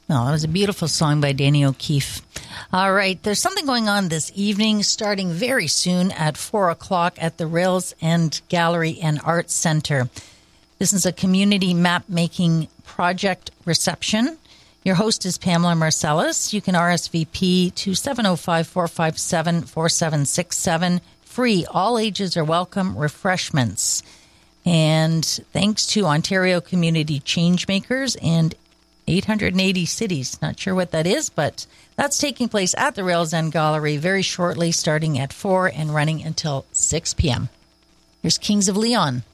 Well, that was a beautiful song by Danny O'Keefe. All right, there's something going on this evening, starting very soon at 4 o'clock at the Rails End Gallery and Arts Center. This is a community map-making project reception. Your host is Pamela Marcellus. You can RSVP to 705-457-4767. Free. All ages are welcome. Refreshments. And thanks to Ontario Community Changemakers and 880 cities. Not sure what that is, but that's taking place at the Rails End Gallery very shortly, starting at 4 and running until 6 p.m. Here's Kings of Leon.